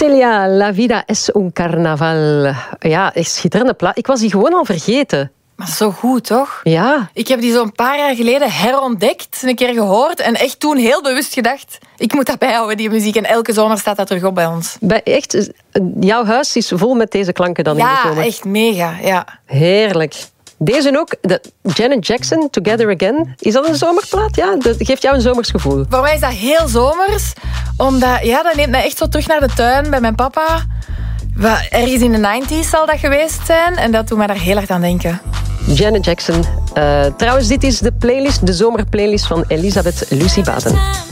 Celia, La vida es un carnaval. Ja, schitterende plaat. Ik was die gewoon al vergeten. Maar zo goed, toch? Ja. Ik heb die zo'n paar jaar geleden herontdekt, een keer gehoord en echt toen heel bewust gedacht, ik moet dat bijhouden, die muziek. En elke zomer staat dat terug op bij ons. Echt, jouw huis is vol met deze klanken dan in de zomer. Ja, echt mega. Ja. Heerlijk. Deze ook, Janet Jackson, Together Again. Is dat een zomerplaat? Ja, dat geeft jou een zomers gevoel. Voor mij is dat heel zomers, omdat dat neemt mij echt zo terug naar de tuin bij mijn papa. Ergens in de 90's zal dat geweest zijn en dat doet mij daar heel erg aan denken. Janet Jackson. Trouwens, dit is de zomerplaylist van Elisabeth Lucy Baten.